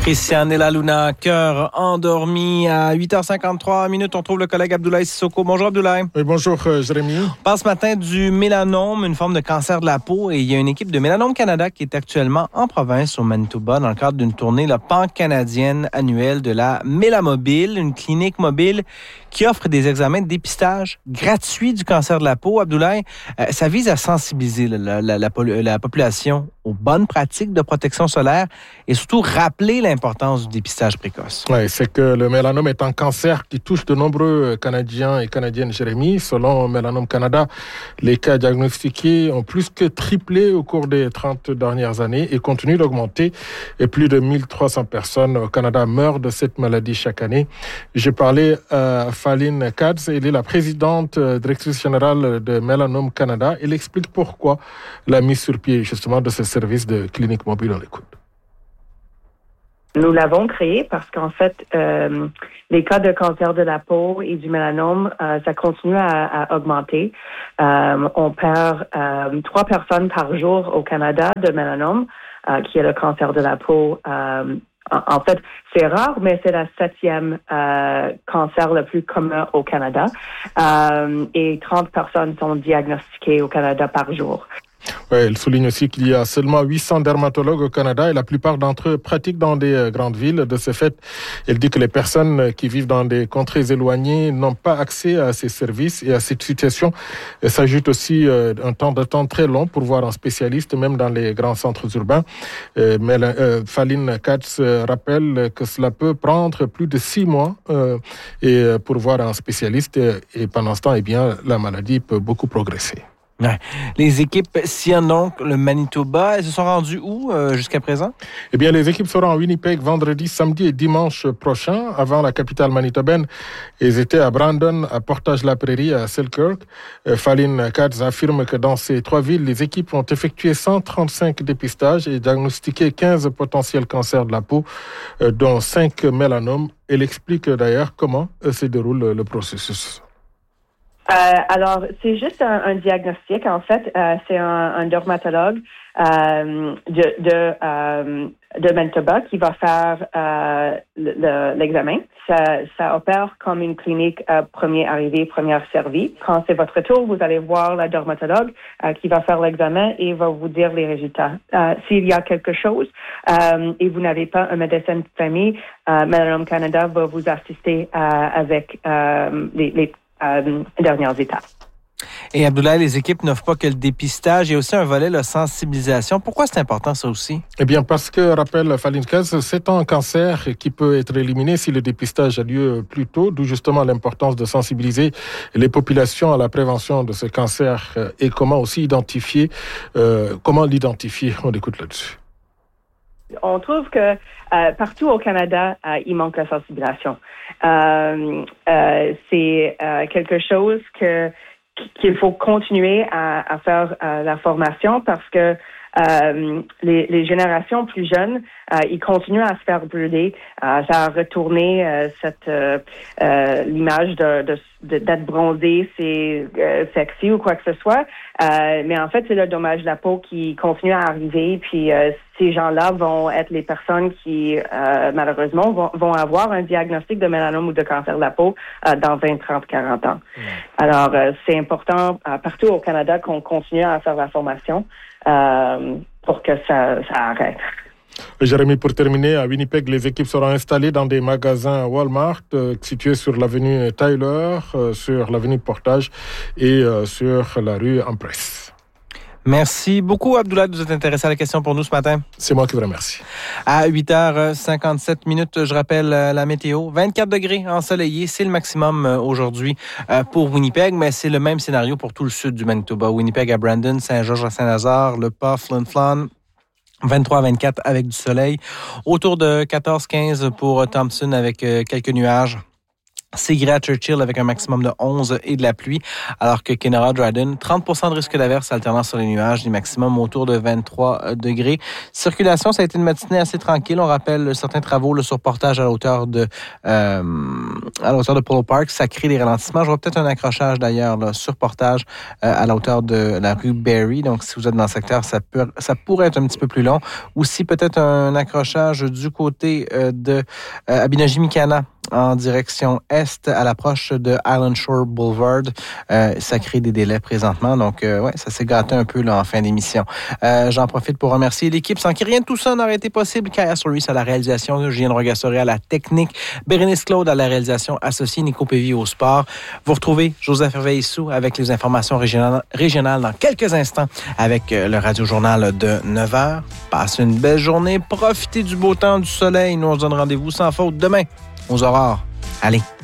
Christiane et la Luna, cœur endormi. À 8h53, on trouve le collègue Abdoulaye Sissoko. Bonjour Abdoulaye. Oui, bonjour Jérémy. On parle ce matin du mélanome, une forme de cancer de la peau. Et il y a une équipe de Mélanome Canada qui est actuellement en province au Manitoba dans le cadre d'une tournée pan-canadienne annuelle de la Mélamobile, une clinique mobile qui offre des examens de dépistage gratuits du cancer de la peau. Abdoulaye, ça vise à sensibiliser la population aux bonnes pratiques de protection solaire et surtout rappeler l'importance du dépistage précoce. Oui, c'est que le mélanome est un cancer qui touche de nombreux Canadiens et Canadiennes, Jérémy. Selon Mélanome Canada, les cas diagnostiqués ont plus que triplé au cours des 30 dernières années et continuent d'augmenter. Et plus de 1300 personnes au Canada meurent de cette maladie chaque année. J'ai parlé à Faline Katz, elle est la présidente directrice générale de Mélanome Canada. Elle explique pourquoi la mise sur pied justement de ce service de clinique mobile. On l'écoute. Nous l'avons créé parce qu'en fait, les cas de cancer de la peau et du mélanome, ça continue à augmenter. On perd 3 personnes par jour au Canada de mélanome, qui est le cancer de la peau. En fait, c'est rare, mais c'est la 7e cancer le plus commun au Canada. Et 30 personnes sont diagnostiquées au Canada par jour. Ouais, elle souligne aussi qu'il y a seulement 800 dermatologues au Canada et la plupart d'entre eux pratiquent dans des grandes villes. De ce fait, elle dit que les personnes qui vivent dans des contrées éloignées n'ont pas accès à ces services et à cette situation. Il s'ajoute aussi un temps d'attente très long pour voir un spécialiste, même dans les grands centres urbains. Faline Katz rappelle que cela peut prendre plus de 6 mois pour voir un spécialiste et pendant ce temps, eh bien, la maladie peut beaucoup progresser. Ouais. Les équipes sillonnent donc le Manitoba. Elles se sont rendues où jusqu'à présent? Eh bien, les équipes seront à Winnipeg vendredi, samedi et dimanche prochain. Avant la capitale manitobaine, elles étaient à Brandon, à Portage-la-Prairie, à Selkirk. Faline Katz affirme que dans ces 3 villes, les équipes ont effectué 135 dépistages et diagnostiqué 15 potentiels cancers de la peau, dont 5 mélanomes. Elle explique d'ailleurs comment se déroule le processus. Alors, c'est juste un diagnostic. En fait, c'est un dermatologue de Manitoba qui va faire l'examen. Ça opère comme une clinique premier arrivé, premier servi. Quand c'est votre tour, vous allez voir la dermatologue qui va faire l'examen et va vous dire les résultats. S'il y a quelque chose et vous n'avez pas un médecin de famille, Mélanome Canada va vous assister avec les dernières étapes. Et Abdoulaye, les équipes n'offrent pas que le dépistage, il y a aussi un volet de sensibilisation. Pourquoi c'est important ça aussi? Eh bien, parce que, rappelle Faline Katz, c'est un cancer qui peut être éliminé si le dépistage a lieu plus tôt, d'où justement l'importance de sensibiliser les populations à la prévention de ce cancer et comment aussi comment l'identifier. On écoute là-dessus. On trouve que partout au Canada, il manque la sensibilisation. C'est quelque chose qu'il faut continuer à faire la formation parce que les générations plus jeunes, ils continuent à se faire brûler. Ça a retourné l'image d'être bronzé, c'est sexy ou quoi que ce soit. Mais en fait, c'est le dommage de la peau qui continue à arriver. Puis ces gens-là vont être les personnes qui, malheureusement, vont avoir un diagnostic de mélanome ou de cancer de la peau dans 20, 30, 40 ans. Alors, c'est important partout au Canada qu'on continue à faire la formation pour que ça arrête. Jérémy, pour terminer, à Winnipeg, les équipes seront installées dans des magasins Walmart situés sur l'avenue Tyler, sur l'avenue Portage et sur la rue Empress. Merci beaucoup, Abdoulaye, de vous être intéressé à la question pour nous ce matin. C'est moi qui vous remercie. À 8h57, je rappelle la météo. 24 degrés ensoleillé, c'est le maximum aujourd'hui pour Winnipeg, mais c'est le même scénario pour tout le sud du Manitoba. Winnipeg à Brandon, Saint-Georges à Saint-Lazare, Le Pas, Flin Flon. 23-24 avec du soleil. Autour de 14-15 pour Thompson avec quelques nuages. C'est gris à Churchill avec un maximum de 11 et de la pluie, alors que Kenora-Dryden, 30% de risque d'averse alternant sur les nuages, des maximums autour de 23 degrés. Circulation, ça a été une matinée assez tranquille. On rappelle certains travaux sur portage à la hauteur de Polo Park. Ça crée des ralentissements. Je vois peut-être un accrochage d'ailleurs là, sur portage à la hauteur de la rue Berry. Donc, si vous êtes dans le secteur, ça pourrait être un petit peu plus long. Aussi, peut-être un accrochage du côté de Abinogi-Mikana en direction est à l'approche de Island Shore Boulevard. Ça crée des délais présentement. Donc, ça s'est gâté un peu là, en fin d'émission. J'en profite pour remercier l'équipe sans qui rien de tout ça n'aurait été possible. Kaya Solis à la réalisation, Julien Rogastoré à la technique, Bérénice Claude à la réalisation associée, Nico Pévy au sport. Vous retrouvez Joseph Hervé-Issou avec les informations régionales dans quelques instants avec le Radio-Journal de 9h. Passez une belle journée. Profitez du beau temps, du soleil. Nous, on se donne rendez-vous sans faute demain aux aurores. Allez,